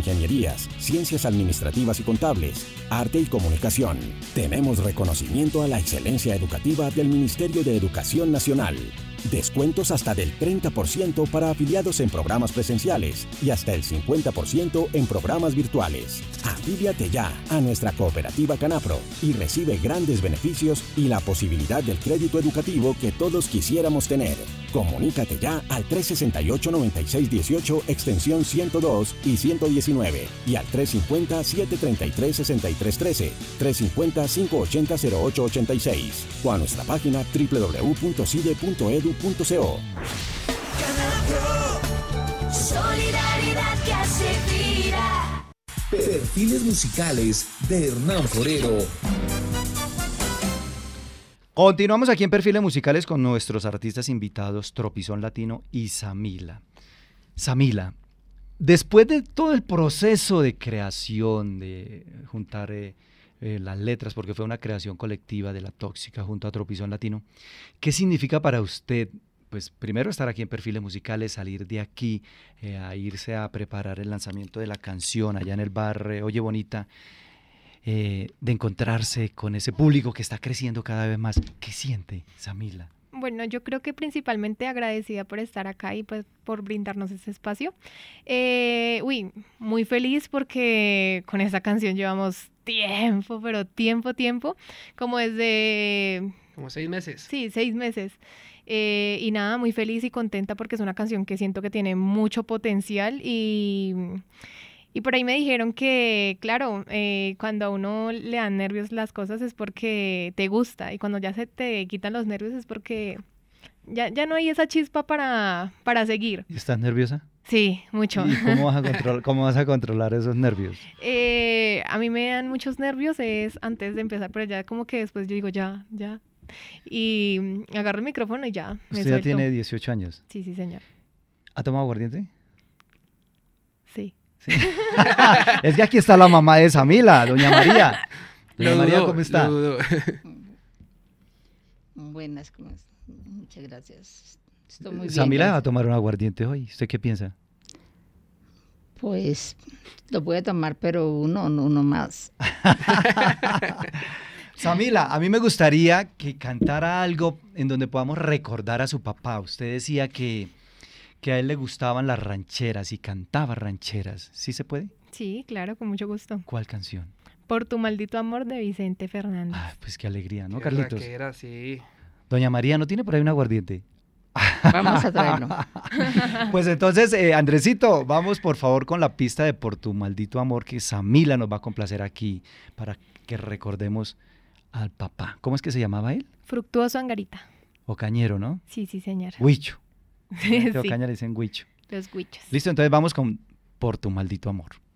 ingenierías, ciencias administrativas y contables, arte y comunicación. Tenemos reconocimiento a la excelencia educativa del Ministerio de Educación Nacional. Descuentos hasta del 30% para afiliados en programas presenciales y hasta el 50% en programas virtuales. Afíliate ya a nuestra cooperativa Canapro y recibe grandes beneficios y la posibilidad del crédito educativo que todos quisiéramos tener. Comunícate ya al 368-9618 extensión 102 y 119 y al 350-733-6313, 350-580-0886 o a nuestra página www.cide.edu.co. Solidaridad que hace vida. Perfiles musicales de Hernán Forero. Continuamos aquí en Perfiles Musicales con nuestros artistas invitados, Tropizón Latino y Samila. Samila, después de todo el proceso de creación, de juntar las letras, porque fue una creación colectiva de La Tóxica junto a Tropizón Latino, ¿qué significa para usted, pues primero estar aquí en Perfiles Musicales, salir de aquí, a irse a preparar el lanzamiento de la canción allá en el bar Oye Bonita, de encontrarse con ese público que está creciendo cada vez más? ¿Qué siente, Samila? Bueno, yo creo que principalmente agradecida por estar acá y pues por brindarnos ese espacio. Muy feliz porque con esta canción llevamos tiempo, pero tiempo, como desde... Como 6 meses. Sí, 6 meses. Y nada, muy feliz y contenta porque es una canción que siento que tiene mucho potencial y por ahí me dijeron que, claro, cuando a uno le dan nervios las cosas es porque te gusta y cuando ya se te quitan los nervios es porque ya no hay esa chispa para seguir. ¿Estás nerviosa? Sí, mucho. ¿Y cómo vas a controlar esos nervios? A mí me dan muchos nervios es antes de empezar, pero ya como que después yo digo ya. Y agarro el micrófono y ya me Usted suelto. ya tiene 18 años. Sí, señor. ¿Ha tomado aguardiente? Sí. Sí. Es que aquí está la mamá de Samila, doña María. Doña María, ¿cómo está? Buenas, ¿cómo estás? Muchas gracias. Estoy muy bien. Samila va a Gracias. tomar un aguardiente hoy. ¿Usted qué piensa? Pues lo voy a tomar, pero uno más. Samila, a mí me gustaría que cantara algo en donde podamos recordar a su papá. Usted decía que a él le gustaban las rancheras y cantaba rancheras. ¿Sí se puede? Sí, claro, con mucho gusto. ¿Cuál canción? Por tu maldito amor de Vicente Fernández. Ah, pues qué alegría, ¿no, Qué Carlitos? raquera, sí. Doña María, ¿no tiene por ahí un aguardiente? Vamos a traerlo. Pues entonces, Andresito, vamos por favor con la pista de Por tu maldito amor, que Samila nos va a complacer aquí para que recordemos al papá. ¿Cómo es que se llamaba él? Fructuoso Angarita. Ocañero, ¿no? Sí, señor. Huicho. Sí, Ocaña le dicen Huicho. los huichos. Listo, entonces vamos con Por tu maldito amor.